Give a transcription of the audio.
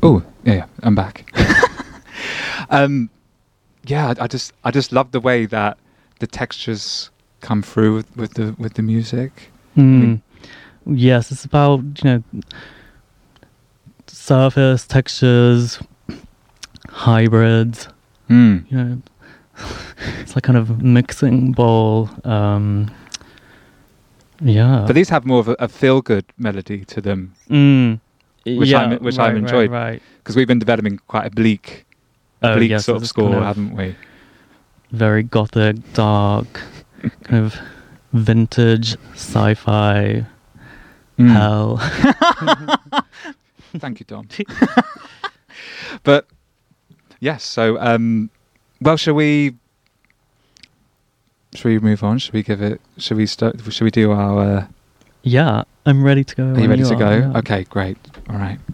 Oh, yeah, I'm back. Yeah, I just love the way that the textures come through with the music. Yes, it's about, surface textures, hybrids. It's like kind of mixing bowl. Yeah, but these have more of a feel-good melody to them, which I've enjoyed. Right. Because we've been developing quite a bleak Yes, sort of score, kind of haven't we? Very gothic, dark, kind of vintage sci-fi hell. Thank you, Tom. But yes, so well, shall we move on? Should we do our Yeah, I'm ready to go. Are you ready to go? Yeah. Okay, great. All right.